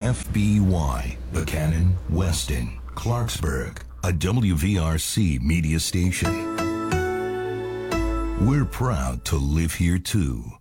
WFBY, Buchanan, Weston, Clarksburg, a WVRC media station. We're proud to live here too.